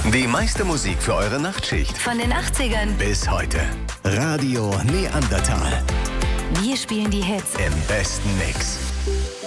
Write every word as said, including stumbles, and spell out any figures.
Die meiste Musik für eure Nachtschicht. Von den achtzigern bis heute. Radio Neandertal. Wir spielen die Hits im besten Mix.